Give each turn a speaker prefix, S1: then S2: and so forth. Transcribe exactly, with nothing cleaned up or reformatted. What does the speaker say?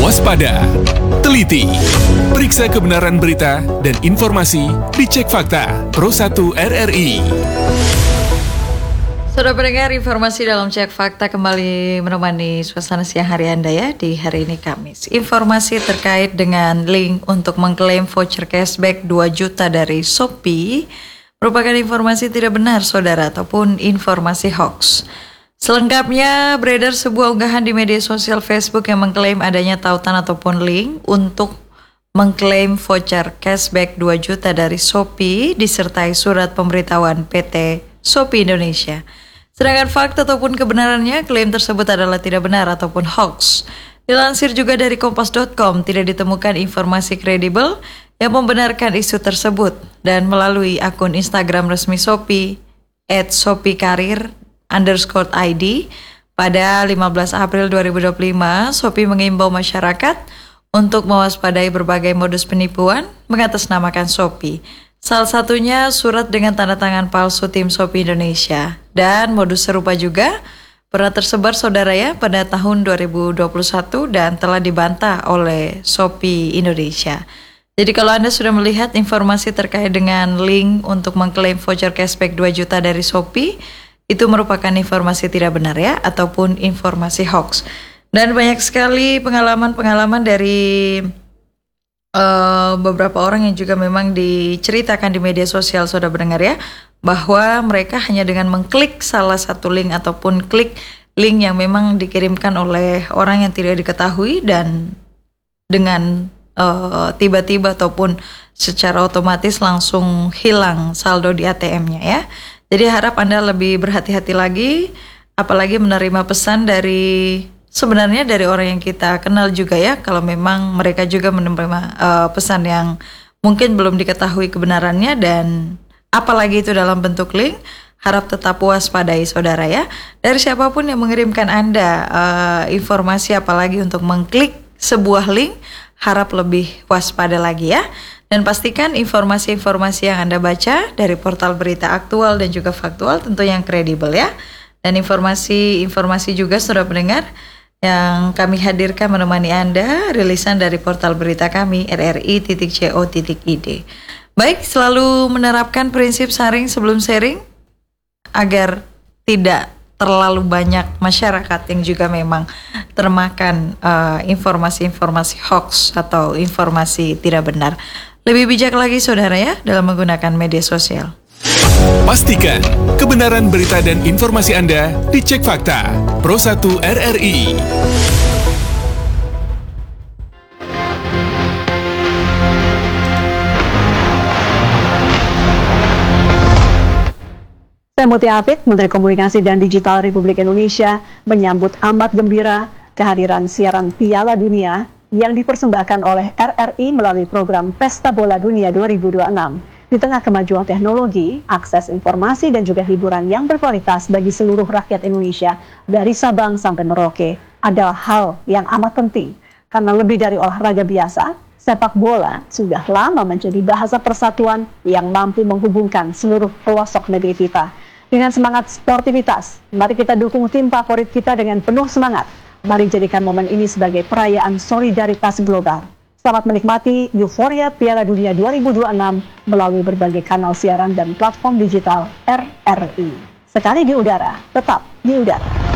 S1: Waspada, teliti, periksa kebenaran berita dan informasi di Cek Fakta Pro satu R R I.
S2: Sudah mendengar informasi dalam Cek Fakta kembali menemani suasana siang hari Anda ya di hari ini Kamis. Informasi terkait dengan link untuk mengklaim voucher cashback dua juta dari Shopee merupakan informasi tidak benar saudara ataupun informasi hoax. Selengkapnya beredar sebuah unggahan di media sosial Facebook yang mengklaim adanya tautan ataupun link untuk mengklaim voucher cashback dua juta dari Shopee disertai surat pemberitahuan P T Shopee Indonesia. Sedangkan fakta ataupun kebenarannya klaim tersebut adalah tidak benar ataupun hoax. Dilansir juga dari kompas titik com, tidak ditemukan informasi kredibel yang membenarkan isu tersebut. Dan melalui akun Instagram resmi Shopee, at shopee karir underscore I D, pada lima belas April dua ribu dua puluh lima, Shopee mengimbau masyarakat untuk mewaspadai berbagai modus penipuan mengatasnamakan Shopee. Salah satunya surat dengan tanda tangan palsu tim Shopee Indonesia. Dan modus serupa juga pernah tersebar saudara ya pada tahun dua ribu dua puluh satu dan telah dibantah oleh Shopee Indonesia. Jadi kalau Anda sudah melihat informasi terkait dengan link untuk mengklaim voucher cashback dua juta dari Shopee, itu merupakan informasi tidak benar ya, ataupun informasi hoax. Dan banyak sekali pengalaman-pengalaman dari uh, beberapa orang yang juga memang diceritakan di media sosial, sudah mendengar ya, bahwa mereka hanya dengan mengklik salah satu link ataupun klik link yang memang dikirimkan oleh orang yang tidak diketahui dan dengan uh, tiba-tiba ataupun secara otomatis langsung hilang saldo di A T M-nya ya. Jadi harap Anda lebih berhati-hati lagi, apalagi menerima pesan dari sebenarnya dari orang yang kita kenal juga ya, kalau memang mereka juga menerima uh, pesan yang mungkin belum diketahui kebenarannya dan apalagi itu dalam bentuk link, harap tetap waspadai saudara ya. Dari siapapun yang mengirimkan Anda uh, informasi apalagi untuk mengklik sebuah link, harap lebih waspada lagi ya. Dan pastikan informasi-informasi yang Anda baca dari portal berita aktual dan juga faktual tentu yang kredibel ya. Dan informasi-informasi juga sudah mendengar yang kami hadirkan menemani Anda, rilisan dari portal berita kami r r i titik co titik i d. Baik, selalu menerapkan prinsip saring sebelum sharing agar tidak terlalu banyak masyarakat yang juga memang termakan uh, informasi-informasi hoax atau informasi tidak benar. Lebih bijak lagi saudara ya dalam menggunakan media sosial.
S1: Pastikan kebenaran berita dan informasi Anda di Cek Fakta Pro satu R R I.
S3: Saya Mutia Hafid, Menteri Komunikasi dan Digital Republik Indonesia, menyambut amat gembira kehadiran siaran Piala Dunia yang dipersembahkan oleh R R I melalui program Pesta Bola Dunia dua ribu dua puluh enam. Di tengah kemajuan teknologi, akses informasi dan juga hiburan yang berkualitas bagi seluruh rakyat Indonesia dari Sabang sampai Merauke adalah hal yang amat penting. Karena lebih dari olahraga biasa, sepak bola sudah lama menjadi bahasa persatuan yang mampu menghubungkan seluruh pelosok negeri kita. Dengan semangat sportivitas, mari kita dukung tim favorit kita dengan penuh semangat. Mari jadikan momen ini sebagai perayaan solidaritas global. Selamat menikmati euforia Piala Dunia dua ribu dua puluh enam melalui berbagai kanal siaran dan platform digital R R I. Sekali di udara, tetap di udara.